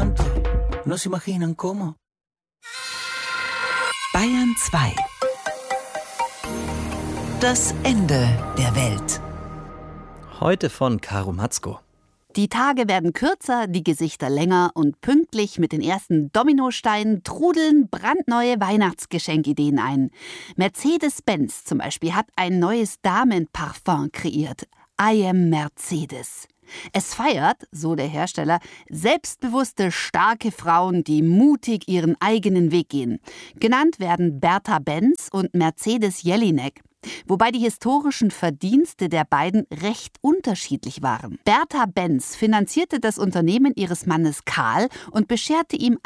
tanto. No se imaginan cómo. Bayern 2. Das Ende der Welt. Heute von Caro Matzko. Die Tage werden kürzer, die Gesichter länger und pünktlich mit den ersten Dominosteinen trudeln brandneue Weihnachtsgeschenkideen ein. Mercedes-Benz zum Beispiel hat ein neues Damenparfum kreiert. I am Mercedes. Es feiert, so der Hersteller, selbstbewusste, starke Frauen, die mutig ihren eigenen Weg gehen. Genannt werden Bertha Benz und Mercedes Jelinek. Wobei die historischen Verdienste der beiden recht unterschiedlich waren. Bertha Benz finanzierte das Unternehmen ihres Mannes Karl und bescherte ihm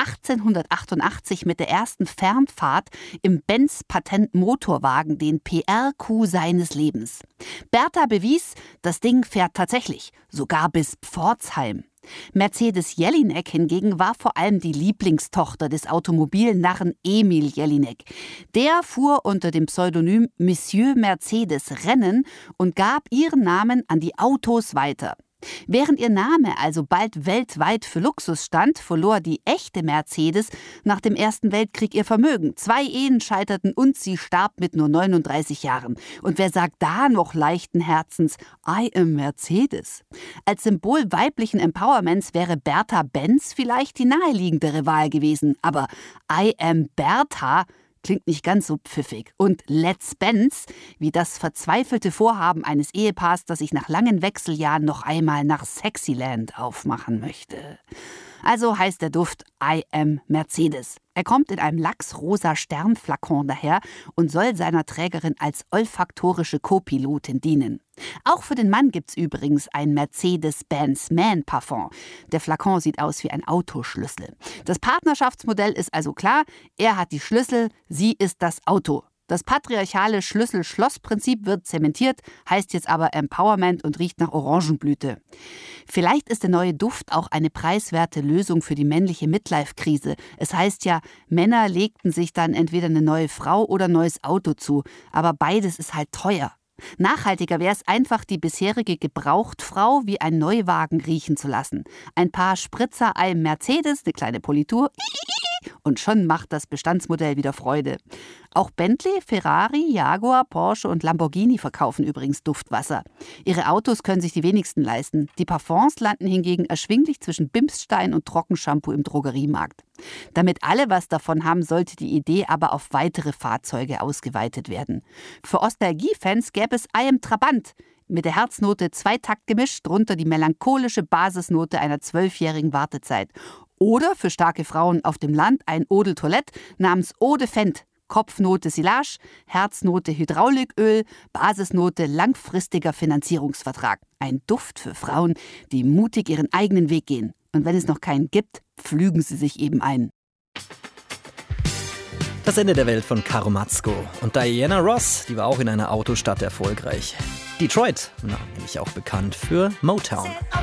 1888 mit der ersten Fernfahrt im Benz-Patent-Motorwagen den PR-Coup seines Lebens. Bertha bewies, das Ding fährt tatsächlich, sogar bis Pforzheim. Mercedes Jelinek hingegen war vor allem die Lieblingstochter des Automobilnarren Emil Jelinek. Der fuhr unter dem Pseudonym Monsieur Mercedes Rennen und gab ihren Namen an die Autos weiter. Während ihr Name also bald weltweit für Luxus stand, verlor die echte Mercedes nach dem Ersten Weltkrieg ihr Vermögen. 2 Ehen scheiterten und sie starb mit nur 39 Jahren. Und wer sagt da noch leichten Herzens, I am Mercedes? Als Symbol weiblichen Empowerments wäre Bertha Benz vielleicht die naheliegendere Wahl gewesen. Aber I am Bertha klingt nicht ganz so pfiffig. Und Let's Benz, wie das verzweifelte Vorhaben eines Ehepaars, das sich nach langen Wechseljahren noch einmal nach Sexyland aufmachen möchte. Also heißt der Duft I am Mercedes. Er kommt in einem lachsrosa Sternflakon daher und soll seiner Trägerin als olfaktorische Co-Pilotin dienen. Auch für den Mann gibt's übrigens ein Mercedes-Benz Man Parfum. Der Flakon sieht aus wie ein Autoschlüssel. Das Partnerschaftsmodell ist also klar, er hat die Schlüssel, sie ist das Auto. Das patriarchale Schlüssel-Schloss-Prinzip wird zementiert, heißt jetzt aber Empowerment und riecht nach Orangenblüte. Vielleicht ist der neue Duft auch eine preiswerte Lösung für die männliche Midlife-Krise. Es heißt ja, Männer legten sich dann entweder eine neue Frau oder ein neues Auto zu. Aber beides ist halt teuer. Nachhaltiger wäre es einfach, die bisherige Gebrauchtfrau wie ein Neuwagen riechen zu lassen. Ein paar Spritzer einem Mercedes, eine kleine Politur und schon macht das Bestandsmodell wieder Freude. Auch Bentley, Ferrari, Jaguar, Porsche und Lamborghini verkaufen übrigens Duftwasser. Ihre Autos können sich die wenigsten leisten. Die Parfums landen hingegen erschwinglich zwischen Bimsstein und Trockenshampoo im Drogeriemarkt. Damit alle was davon haben, sollte die Idee aber auf weitere Fahrzeuge ausgeweitet werden. Für Ostalgie-Fans gäbe es I am Trabant. Mit der Herznote Zweitakt gemischt, drunter die melancholische Basisnote einer 12-jährigen Wartezeit. Oder für starke Frauen auf dem Land ein Eau de Toilette namens Eau de Fendt. Kopfnote Silage, Herznote Hydrauliköl, Basisnote langfristiger Finanzierungsvertrag. Ein Duft für Frauen, die mutig ihren eigenen Weg gehen. Und wenn es noch keinen gibt, pflügen sie sich eben ein. Das Ende der Welt von Caro Matzko. Und Diana Ross, die war auch in einer Autostadt erfolgreich. Detroit, nämlich auch bekannt für Motown.